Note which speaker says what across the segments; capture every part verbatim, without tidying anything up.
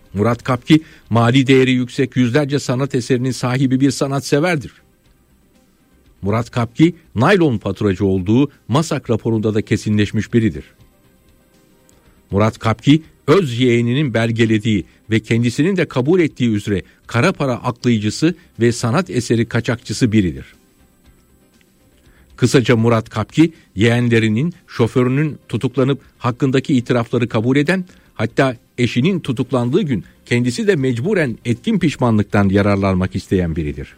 Speaker 1: Murat Kapki, mali değeri yüksek yüzlerce sanat eserinin sahibi bir sanatseverdir. Murat Kapki, naylon faturacı olduğu MASAK raporunda da kesinleşmiş biridir. Murat Kapki, öz yeğeninin belgelediği ve kendisinin de kabul ettiği üzere kara para aklayıcısı ve sanat eseri kaçakçısı biridir. Kısaca Murat Kapki, yeğenlerinin, şoförünün tutuklanıp hakkındaki itirafları kabul eden, hatta eşinin tutuklandığı gün kendisi de mecburen etkin pişmanlıktan yararlanmak isteyen biridir.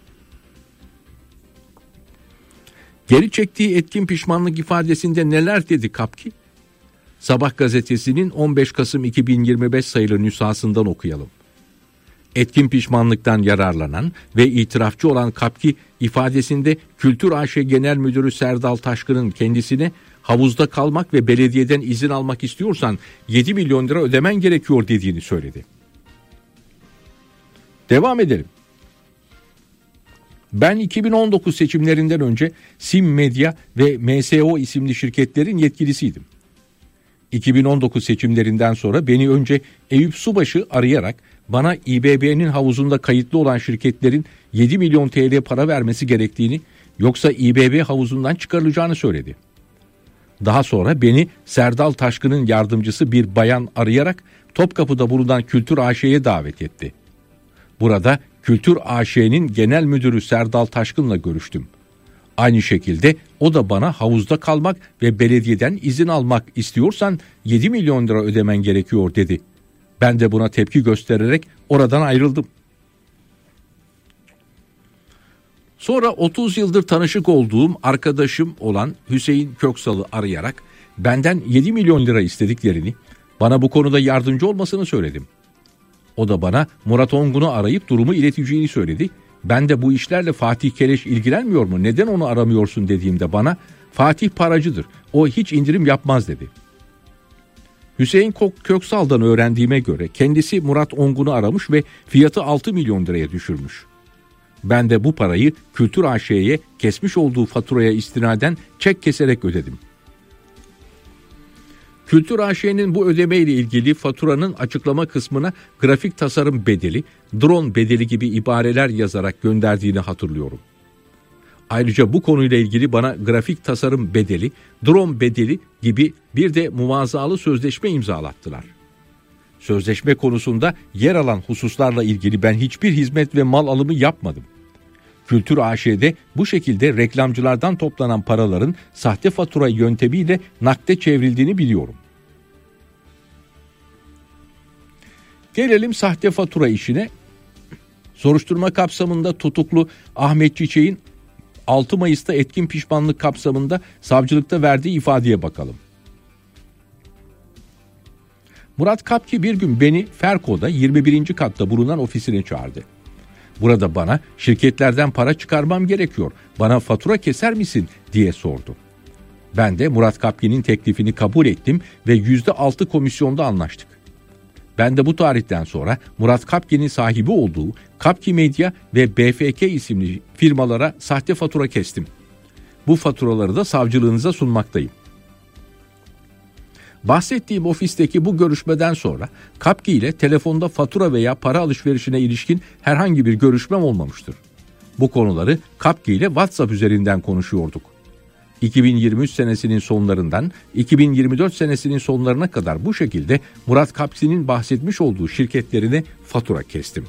Speaker 1: Geri çektiği etkin pişmanlık ifadesinde neler dedi Kapki? Sabah gazetesinin on beş Kasım iki bin yirmi beş sayılı nüshasından okuyalım. Etkin pişmanlıktan yararlanan ve itirafçı olan Kapki ifadesinde Kültür A Ş Genel Müdürü Serdal Taşkın'ın kendisine havuzda kalmak ve belediyeden izin almak istiyorsan yedi milyon lira ödemen gerekiyor dediğini söyledi. Devam edelim. Ben iki bin on dokuz seçimlerinden önce Sim Medya ve M S O isimli şirketlerin yetkilisiydim. iki bin on dokuz seçimlerinden sonra beni önce Eyüp Subaşı arayarak bana İ B B'nin havuzunda kayıtlı olan şirketlerin yedi milyon T L para vermesi gerektiğini, yoksa İ B B havuzundan çıkarılacağını söyledi. Daha sonra beni Serdal Taşkın'ın yardımcısı bir bayan arayarak Topkapı'da bulunan Kültür A Ş'ye davet etti. Burada Kültür A Ş'nin genel müdürü Serdal Taşkın'la görüştüm. Aynı şekilde o da bana havuzda kalmak ve belediyeden izin almak istiyorsan yedi milyon lira ödemen gerekiyor dedi. Ben de buna tepki göstererek oradan ayrıldım. Sonra otuz yıldır tanışık olduğum arkadaşım olan Hüseyin Köksal'ı arayarak benden yedi milyon lira istediklerini, bana bu konuda yardımcı olmasını söyledim. O da bana Murat Ongun'u arayıp durumu ileteceğini söyledi. Ben de bu işlerle Fatih Keleş ilgilenmiyor mu, neden onu aramıyorsun dediğimde bana Fatih paracıdır, o hiç indirim yapmaz dedi. Hüseyin Köksal'dan öğrendiğime göre kendisi Murat Ongun'u aramış ve fiyatı altı milyon liraya düşürmüş. Ben de bu parayı Kültür A Ş'ye kesmiş olduğu faturaya istinaden çek keserek ödedim. Kültür A Ş'nin bu ödeme ile ilgili faturanın açıklama kısmına grafik tasarım bedeli, drone bedeli gibi ibareler yazarak gönderdiğini hatırlıyorum. Ayrıca bu konuyla ilgili bana grafik tasarım bedeli, drone bedeli gibi bir de muvazalı sözleşme imzalattılar. Sözleşme konusunda yer alan hususlarla ilgili ben hiçbir hizmet ve mal alımı yapmadım. Kültür A Ş'de bu şekilde reklamcılardan toplanan paraların sahte fatura yöntemiyle nakde çevrildiğini biliyorum. Gelelim sahte fatura işine. Soruşturma kapsamında tutuklu Ahmet Çiçek'in altı Mayıs'ta etkin pişmanlık kapsamında savcılıkta verdiği ifadeye bakalım. Murat Kapki bir gün beni Ferko'da yirmi birinci katta bulunan ofisine çağırdı. Burada bana şirketlerden para çıkarmam gerekiyor, bana fatura keser misin diye sordu. Ben de Murat Kapki'nin teklifini kabul ettim ve yüzde altı komisyonda anlaştık. Ben de bu tarihten sonra Murat Kapki'nin sahibi olduğu Kapki Medya ve B F K isimli firmalara sahte fatura kestim. Bu faturaları da savcılığınıza sunmaktayım. Bahsettiğim ofisteki bu görüşmeden sonra Kapki ile telefonda fatura veya para alışverişine ilişkin herhangi bir görüşmem olmamıştır. Bu konuları Kapki ile WhatsApp üzerinden konuşuyorduk. iki bin yirmi üç senesinin sonlarından iki bin yirmi dört senesinin sonlarına kadar bu şekilde Murat Kapki'nin bahsetmiş olduğu şirketlerine fatura kestim.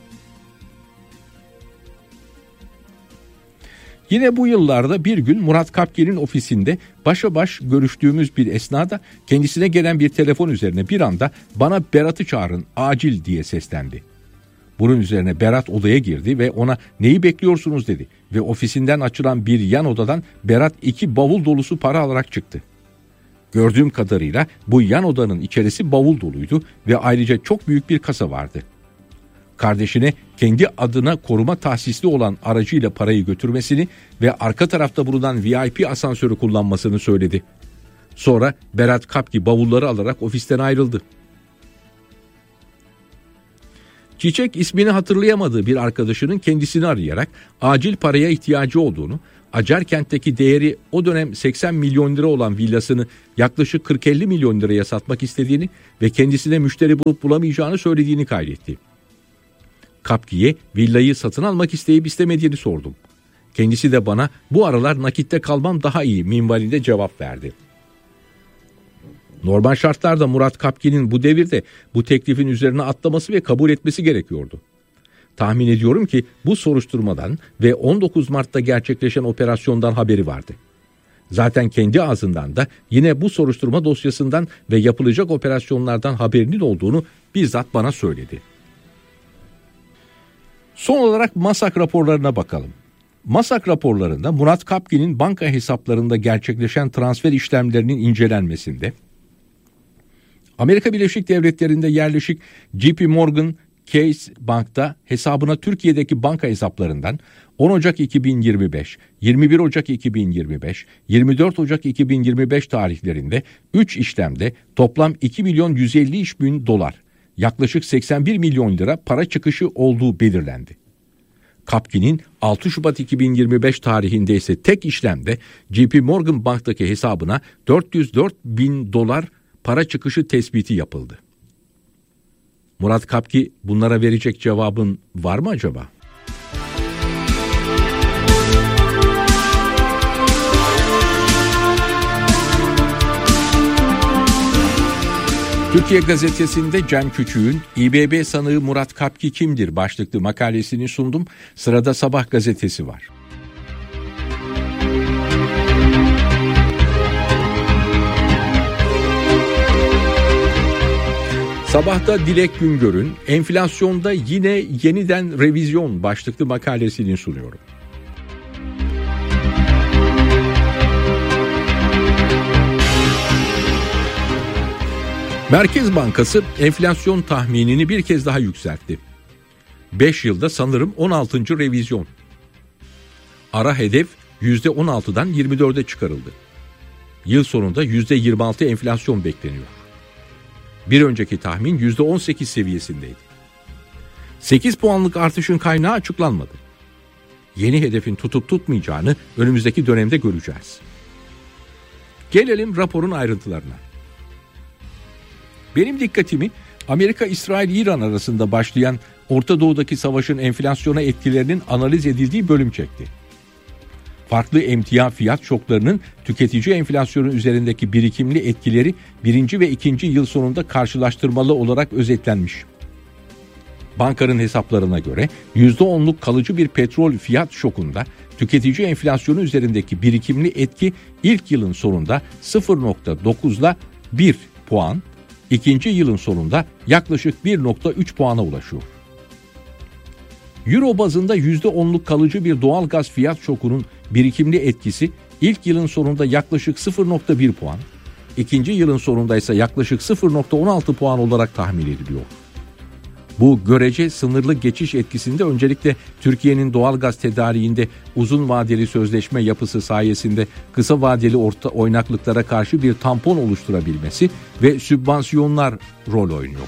Speaker 1: Yine bu yıllarda bir gün Murat Kapki'nin ofisinde başa baş görüştüğümüz bir esnada kendisine gelen bir telefon üzerine bir anda bana Berat'ı çağırın acil diye seslendi. Bunun üzerine Berat odaya girdi ve ona neyi bekliyorsunuz dedi ve ofisinden açılan bir yan odadan Berat iki bavul dolusu para alarak çıktı. Gördüğüm kadarıyla bu yan odanın içerisi bavul doluydu ve ayrıca çok büyük bir kasa vardı. Kardeşine kendi adına koruma tahsisli olan aracıyla parayı götürmesini ve arka tarafta bulunan V I P asansörü kullanmasını söyledi. Sonra Berat Kapki bavulları alarak ofisten ayrıldı. Çiçek ismini hatırlayamadığı bir arkadaşının kendisini arayarak acil paraya ihtiyacı olduğunu, Acarkent'teki değeri o dönem seksen milyon lira olan villasını yaklaşık kırk elli milyon liraya satmak istediğini ve kendisine müşteri bulup bulamayacağını söylediğini kaydetti. Kapki'ye villayı satın almak isteyip istemediğini sordum. Kendisi de bana bu aralar nakitte kalmam daha iyi minvalinde cevap verdi. Normal şartlarda Murat Kapki'nin bu devirde bu teklifin üzerine atlaması ve kabul etmesi gerekiyordu. Tahmin ediyorum ki bu soruşturmadan ve on dokuz Mart'ta gerçekleşen operasyondan haberi vardı. Zaten kendi ağzından da yine bu soruşturma dosyasından ve yapılacak operasyonlardan haberinin olduğunu bizzat bana söyledi. Son olarak MASAK raporlarına bakalım. MASAK raporlarında Murat Kapki'nin banka hesaplarında gerçekleşen transfer işlemlerinin incelenmesinde, Amerika Birleşik Devletleri'nde yerleşik J P Morgan Chase Bank'ta hesabına Türkiye'deki banka hesaplarından on Ocak iki bin yirmi beş, yirmi bir Ocak iki bin yirmi beş, yirmi dört Ocak iki bin yirmi beş tarihlerinde üç işlemde toplam iki milyon yüz elli bin dolar, yaklaşık seksen bir milyon lira para çıkışı olduğu belirlendi. Kapki'nin altı Şubat iki bin yirmi beş tarihinde ise tek işlemde J P Morgan Bank'taki hesabına dört yüz dört bin dolar para çıkışı tespiti yapıldı. Murat Kapki bunlara verecek cevabın var mı acaba? Türkiye Gazetesi'nde Cem Küçük'ün İ B B sanığı Murat Kapki kimdir başlıklı makalesini sundum. Sırada Sabah gazetesi var. Sabah'ta Dilek Güngör'ün enflasyonda yine yeniden revizyon başlıklı makalesini sunuyorum. Merkez Bankası enflasyon tahminini bir kez daha yükseltti. beş yılda sanırım on altıncı revizyon. Ara hedef yüzde on altıdan yirmi dörde çıkarıldı. Yıl sonunda yüzde yirmi altı enflasyon bekleniyor. Bir önceki tahmin yüzde on sekiz seviyesindeydi. sekiz puanlık artışın kaynağı açıklanmadı. Yeni hedefin tutup tutmayacağını önümüzdeki dönemde göreceğiz. Gelelim raporun ayrıntılarına. Benim dikkatimi Amerika, İsrail, İran arasında başlayan Orta Doğu'daki savaşın enflasyona etkilerinin analiz edildiği bölüm çekti. Farklı emtia fiyat şoklarının tüketici enflasyonu üzerindeki birikimli etkileri birinci ve ikinci yıl sonunda karşılaştırmalı olarak özetlenmiş. Bankanın hesaplarına göre yüzde onluk kalıcı bir petrol fiyat şokunda tüketici enflasyonu üzerindeki birikimli etki ilk yılın sonunda sıfır virgül dokuzla bir puan, ikinci yılın sonunda yaklaşık bir virgül üç puana ulaşıyor. Euro bazında yüzde onluk kalıcı bir doğal gaz fiyat şokunun birikimli etkisi ilk yılın sonunda yaklaşık sıfır virgül bir puan, ikinci yılın sonunda ise yaklaşık sıfır virgül on altı puan olarak tahmin ediliyor. Bu görece sınırlı geçiş etkisinde öncelikle Türkiye'nin doğal gaz tedariğinde uzun vadeli sözleşme yapısı sayesinde kısa vadeli orta oynaklıklara karşı bir tampon oluşturabilmesi ve sübvansiyonlar rol oynuyor.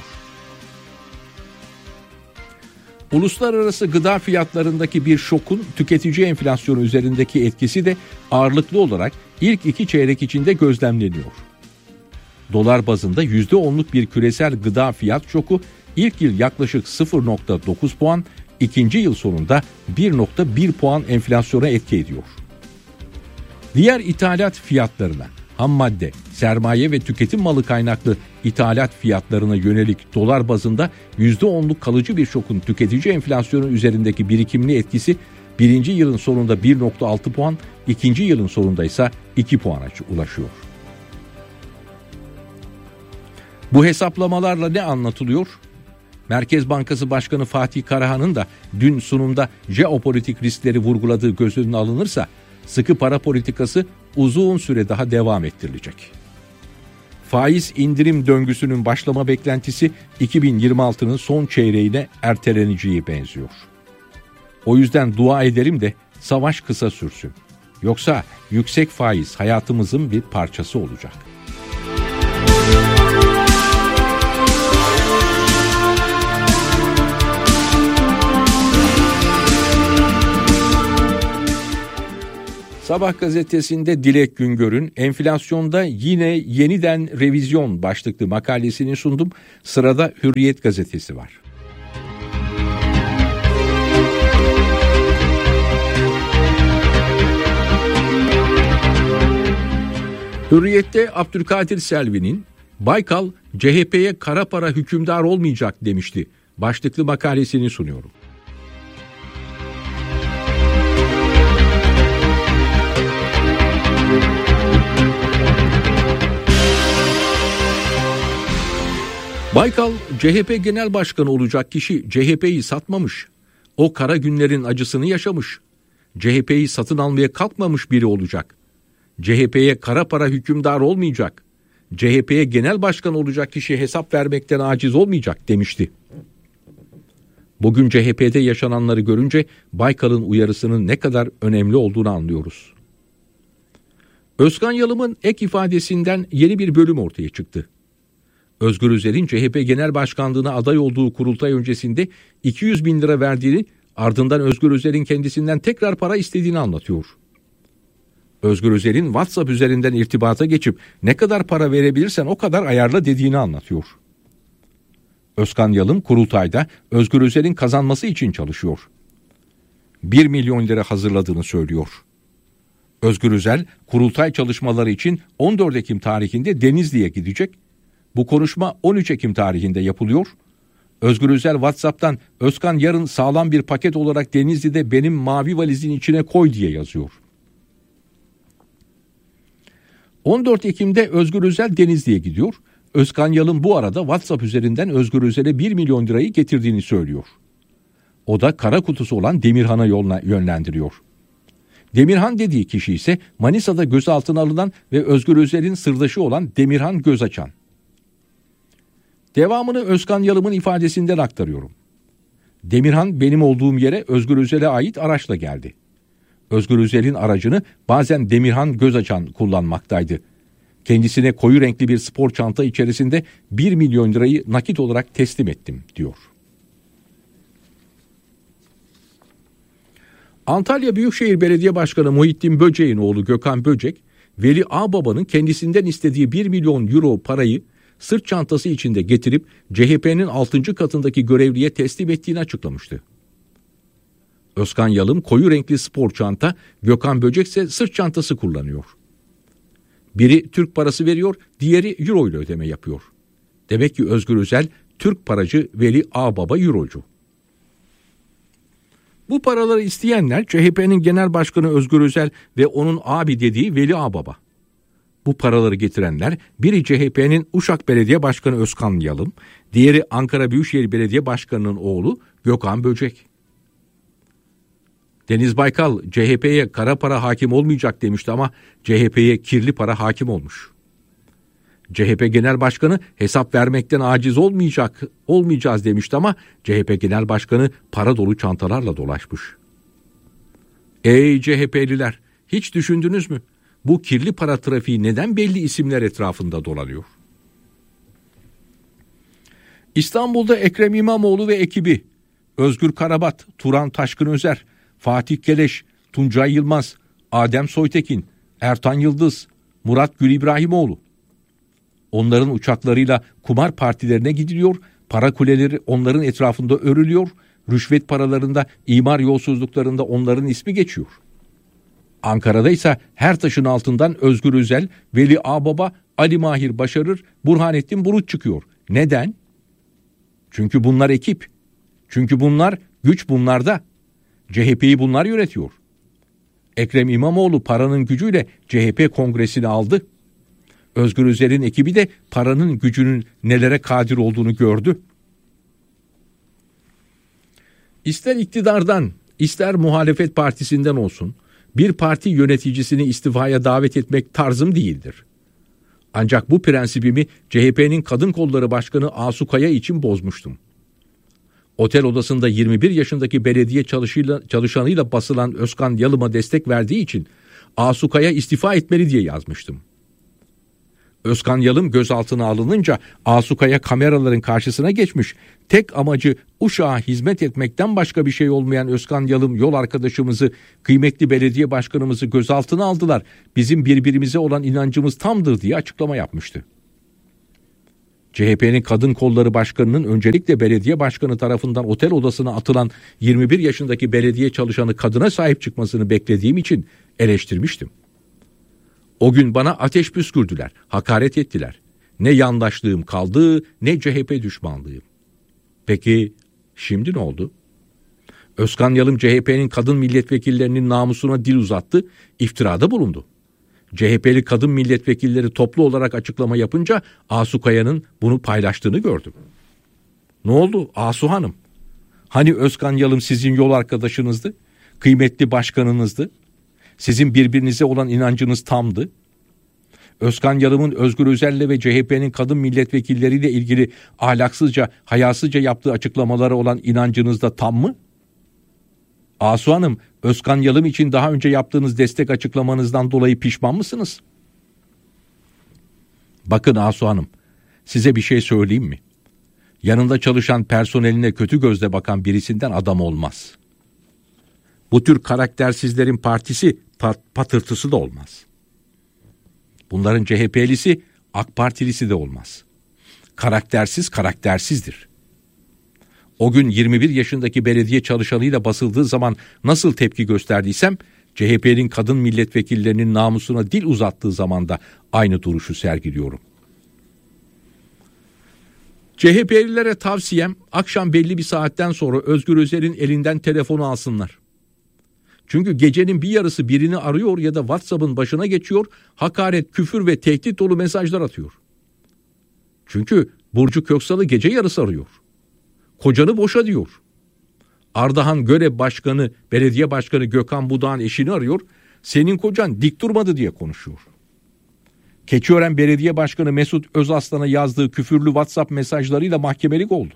Speaker 1: Uluslararası gıda fiyatlarındaki bir şokun tüketici enflasyonu üzerindeki etkisi de ağırlıklı olarak ilk iki çeyrek içinde gözlemleniyor. Dolar bazında yüzde onluk bir küresel gıda fiyat şoku ilk yıl yaklaşık sıfır virgül dokuz puan, ikinci yıl sonunda bir virgül bir puan enflasyona etki ediyor. Diğer ithalat fiyatlarına, ham madde, sermaye ve tüketim malı kaynaklı ithalat fiyatlarına yönelik dolar bazında yüzde onluk kalıcı bir şokun tüketici enflasyonu üzerindeki birikimli etkisi birinci yılın sonunda bir virgül altı puan, ikinci yılın sonunda ise iki puana ulaşıyor. Bu hesaplamalarla ne anlatılıyor? Merkez Bankası Başkanı Fatih Karahan'ın da dün sunumda jeopolitik riskleri vurguladığı göz önüne alınırsa sıkı para politikası uzun süre daha devam ettirilecek. Faiz indirim döngüsünün başlama beklentisi iki bin yirmi altının son çeyreğine erteleneceği benziyor. O yüzden dua edelim de savaş kısa sürsün. Yoksa yüksek faiz hayatımızın bir parçası olacak. Sabah gazetesinde Dilek Güngör'ün enflasyonda yine yeniden revizyon başlıklı makalesini sundum. Sırada Hürriyet gazetesi var. Hürriyet'te Abdülkadir Selvi'nin Baykal C H P'ye kara para hükümdar olmayacak demişti başlıklı makalesini sunuyorum. Baykal, C H P Genel Başkanı olacak kişi C H P'yi satmamış. O kara günlerin acısını yaşamış. C H P'yi satın almaya kalkmamış biri olacak. C H P'ye kara para hükümdar olmayacak. C H P'ye genel başkan olacak kişi hesap vermekten aciz olmayacak demişti. Bugün C H P'de yaşananları görünce Baykal'ın uyarısının ne kadar önemli olduğunu anlıyoruz. Özkan Yalım'ın ek ifadesinden yeni bir bölüm ortaya çıktı. Özgür Özel'in C H P Genel Başkanlığı'na aday olduğu kurultay öncesinde iki yüz bin lira verdiğini, ardından Özgür Özel'in kendisinden tekrar para istediğini anlatıyor. Özgür Özel'in WhatsApp üzerinden irtibata geçip ne kadar para verebilirsen o kadar ayarla dediğini anlatıyor. Özkan Yalım kurultayda Özgür Özel'in kazanması için çalışıyor. bir milyon lira hazırladığını söylüyor. Özgür Özel kurultay çalışmaları için on dört Ekim tarihinde Denizli'ye gidecek. Bu konuşma on üç Ekim tarihinde yapılıyor. Özgür Özel WhatsApp'tan Özkan yarın sağlam bir paket olarak Denizli'de benim mavi valizin içine koy diye yazıyor. on dört Ekim'de Özgür Özel Denizli'ye gidiyor. Özkan Yalım bu arada WhatsApp üzerinden Özgür Özel'e bir milyon lirayı getirdiğini söylüyor. O da kara kutusu olan Demirhan'a yoluna yönlendiriyor. Demirhan dediği kişi ise Manisa'da gözaltına alınan ve Özgür Özel'in sırdaşı olan Demirhan Gözaçan. Devamını Özkan Yalım'ın ifadesinden aktarıyorum. Demirhan benim olduğum yere Özgür Özel'e ait araçla geldi. Özgür Özel'in aracını bazen Demirhan Gözaçan kullanmaktaydı. Kendisine koyu renkli bir spor çanta içerisinde bir milyon lirayı nakit olarak teslim ettim diyor. Antalya Büyükşehir Belediye Başkanı Muhittin Böcek'in oğlu Gökhan Böcek, Veli Ağbaba'nın kendisinden istediği bir milyon euro parayı sırt çantası içinde getirip C H P'nin altıncı katındaki görevliye teslim ettiğini açıklamıştı. Özkan Yalım koyu renkli spor çanta, Gökhan Böcek ise sırt çantası kullanıyor. Biri Türk parası veriyor, diğeri euro ile ödeme yapıyor. Demek ki Özgür Özel Türk paracı, Veli Ağbaba eurocu. Bu paraları isteyenler C H P'nin Genel Başkanı Özgür Özel ve onun abi dediği Veli Ağbaba. Bu paraları getirenler biri C H P'nin Uşak Belediye Başkanı Özkan Yalım, diğeri Ankara Büyükşehir Belediye Başkanı'nın oğlu Gökhan Böcek. Deniz Baykal C H P'ye kara para hakim olmayacak demişti ama C H P'ye kirli para hakim olmuş. C H P Genel Başkanı hesap vermekten aciz olmayacak, olmayacağız demişti ama C H P Genel Başkanı para dolu çantalarla dolaşmış. Ey C H P'liler, hiç düşündünüz mü? Bu kirli para trafiği neden belli isimler etrafında dolanıyor? İstanbul'da Ekrem İmamoğlu ve ekibi, Özgür Karabat, Turan Taşkınözer, Fatih Keleş, Tuncay Yılmaz, Adem Soytekin, Ertan Yıldız, Murat Gül İbrahimoğlu. Onların uçaklarıyla kumar partilerine gidiliyor, para kuleleri onların etrafında örülüyor, rüşvet paralarında, imar yolsuzluklarında onların ismi geçiyor. Ankara'da ise her taşın altından Özgür Özel, Veli Ağbaba, Ali Mahir Başarır, Burhanettin Bulut çıkıyor. Neden? Çünkü bunlar ekip. Çünkü bunlar, güç bunlarda. C H P'yi bunlar yönetiyor. Ekrem İmamoğlu paranın gücüyle C H P kongresini aldı. Özgür Özel'in ekibi de paranın gücünün nelere kadir olduğunu gördü. İster iktidardan, ister muhalefet partisinden olsun, bir parti yöneticisini istifaya davet etmek tarzım değildir. Ancak bu prensibimi C H P'nin Kadın Kolları Başkanı Asu Kaya için bozmuştum. Otel odasında yirmi bir yaşındaki belediye çalışanıyla basılan Özkan Yalım'a destek verdiği için Asu Kaya istifa etmeli diye yazmıştım. Özkan Yalım gözaltına alınınca Asukaya kameraların karşısına geçmiş. Tek amacı Uşak'a hizmet etmekten başka bir şey olmayan Özkan Yalım yol arkadaşımızı, kıymetli belediye başkanımızı gözaltına aldılar. Bizim birbirimize olan inancımız tamdır diye açıklama yapmıştı. C H P'nin Kadın Kolları Başkanı'nın öncelikle belediye başkanı tarafından otel odasına atılan yirmi bir yaşındaki belediye çalışanı kadına sahip çıkmasını beklediğim için eleştirmiştim. O gün bana ateş püskürdüler, hakaret ettiler. Ne yandaşlığım kaldı, ne C H P düşmanlığım. Peki şimdi ne oldu? Özkan Yalım C H P'nin kadın milletvekillerinin namusuna dil uzattı, iftirada bulundu. C H P'li kadın milletvekilleri toplu olarak açıklama yapınca Asu Kaya'nın bunu paylaştığını gördüm. Ne oldu Asu Hanım? Hani Özkan Yalım sizin yol arkadaşınızdı, kıymetli başkanınızdı, sizin birbirinize olan inancınız tamdı. Özkan Yalım'ın Özgür Özel'le ve C H P'nin kadın milletvekilleriyle ilgili ahlaksızca, hayasızca yaptığı açıklamalara olan inancınız da tam mı? Asu Hanım, Özkan Yalım için daha önce yaptığınız destek açıklamanızdan dolayı pişman mısınız? Bakın Asu Hanım, size bir şey söyleyeyim mi? Yanında çalışan personeline kötü gözle bakan birisinden adam olmaz. Bu tür karaktersizlerin partisi pat- patırtısı da olmaz. Bunların C H P'lisi, AK Partilisi de olmaz. Karaktersiz karaktersizdir. O gün yirmi bir yaşındaki belediye çalışanıyla basıldığı zaman nasıl tepki gösterdiysem, C H P'nin kadın milletvekillerinin namusuna dil uzattığı zaman da aynı duruşu sergiliyorum. C H P'lilere tavsiyem, akşam belli bir saatten sonra Özgür Özel'in elinden telefonu alsınlar. Çünkü gecenin bir yarısı birini arıyor ya da WhatsApp'ın başına geçiyor, hakaret, küfür ve tehdit dolu mesajlar atıyor. Çünkü Burcu Köksal'ı gece yarısı arıyor. Kocanı boşa diyor. Ardahan Görev Başkanı, Belediye Başkanı Gökhan Budak'ın eşini arıyor. Senin kocan dik durmadı diye konuşuyor. Keçiören Belediye Başkanı Mesut Özaslan'a yazdığı küfürlü WhatsApp mesajlarıyla mahkemelik oldu.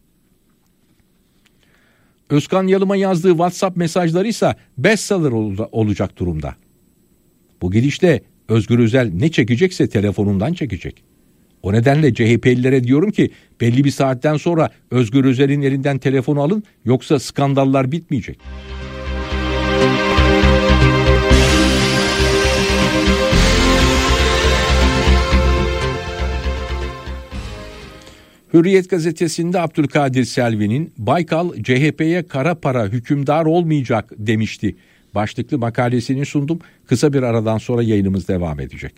Speaker 1: Özkan Yalım'a yazdığı WhatsApp mesajları ise bestseller olacak durumda. Bu gidişle Özgür Özel ne çekecekse telefonundan çekecek. O nedenle C H P'lilere diyorum ki belli bir saatten sonra Özgür Özel'in elinden telefonu alın, yoksa skandallar bitmeyecek. Hürriyet gazetesinde Abdülkadir Selvi'nin Baykal C H P'ye kara para hükümdar olmayacak demişti başlıklı makalesini sundum. Kısa bir aradan sonra yayınımız devam edecek.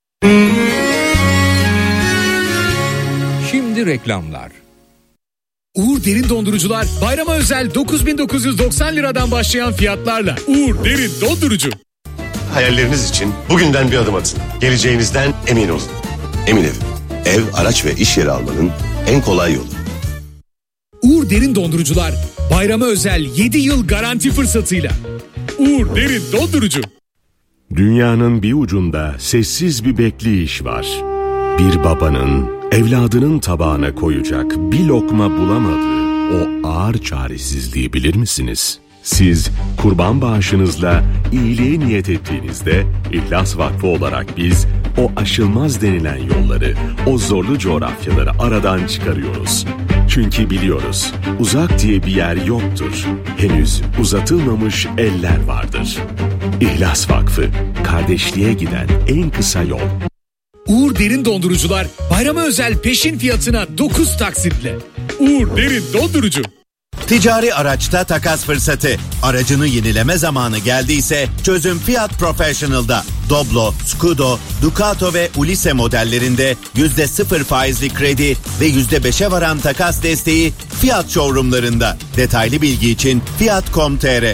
Speaker 1: Şimdi reklamlar.
Speaker 2: Uğur Derin Dondurucular bayrama özel dokuz bin dokuz yüz doksan liradan başlayan fiyatlarla. Uğur Derin Dondurucu.
Speaker 3: Hayalleriniz için bugünden bir adım atın. Geleceğinizden emin olun. Emin Ev. Ev, araç ve iş yeri almanın en kolay yolu.
Speaker 2: Uğur Derin Dondurucular bayrama özel yedi yıl garanti fırsatıyla. Uğur Derin Dondurucu.
Speaker 4: Dünyanın bir ucunda sessiz bir bekleyiş var. Bir babanın evladının tabağına koyacak bir lokma bulamadığı o ağır çaresizliği bilir misiniz? Siz kurban bağışınızla iyiliğe niyet ettiğinizde İhlas Vakfı olarak biz o aşılmaz denilen yolları, o zorlu coğrafyaları aradan çıkarıyoruz. Çünkü biliyoruz, uzak diye bir yer yoktur. Henüz uzatılmamış eller vardır. İhlas Vakfı, kardeşliğe giden en kısa yol.
Speaker 2: Uğur Derin Dondurucular bayrama özel peşin fiyatına dokuz taksitle. Uğur Derin Dondurucu.
Speaker 5: Ticari araçta takas fırsatı. Aracını yenileme zamanı geldiyse çözüm Fiat Professional'da. Doblo, Scudo, Ducato ve Ulisse modellerinde yüzde sıfır faizli kredi ve yüzde beşe varan takas desteği Fiat showroomlarında. Detaylı bilgi için fiat nokta com nokta tr.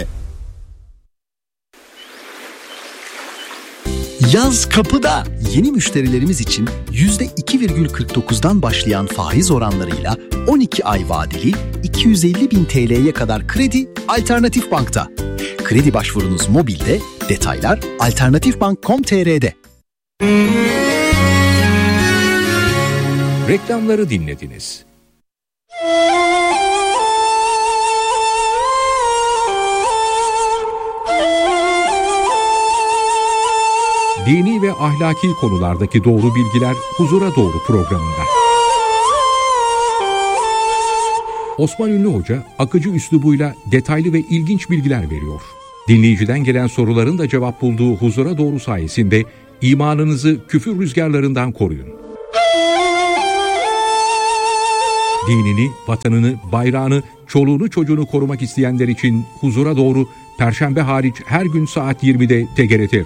Speaker 6: Yaz kapıda. Yeni müşterilerimiz için yüzde iki virgül kırk dokuzdan başlayan faiz oranlarıyla on iki ay vadeli iki yüz elli bin T L'ye kadar kredi Alternatif Bank'ta. Kredi başvurunuz mobilde, detaylar alternatifbank nokta com nokta tr'de.
Speaker 1: Reklamları dinlediniz. Dini ve ahlaki konulardaki doğru bilgiler Huzura Doğru programında. Osman Ünlü Hoca akıcı üslubuyla detaylı ve ilginç bilgiler veriyor. Dinleyiciden gelen soruların da cevap bulduğu Huzura Doğru sayesinde imanınızı küfür rüzgarlarından koruyun. Dinini, vatanını, bayrağını, çoluğunu çocuğunu korumak isteyenler için Huzura Doğru Perşembe hariç her gün saat yirmide T G R T